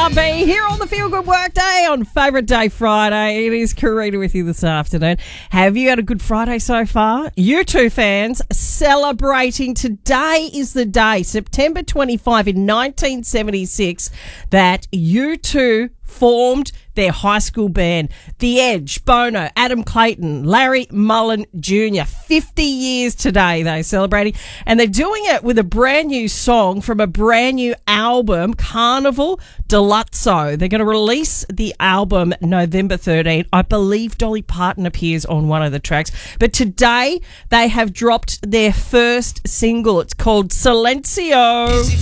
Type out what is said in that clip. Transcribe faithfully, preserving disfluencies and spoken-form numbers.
R B here on the Feel Good Workday on Favourite Day Friday. It is Karina with you this afternoon. Have you had a good Friday so far? You two fans celebrating. Today is the day, September twenty-fifth in nineteen seventy-six, that U two formed their high school band. The Edge, Bono, Adam Clayton, Larry Mullen Junior fifty years today they're celebrating. And they're doing it with a brand new song from a brand new album, Carnival Deluxo. They're going to release the album November thirteenth. I believe Dolly Parton appears on one of the tracks. But today they have dropped their first single. It's called Silencio.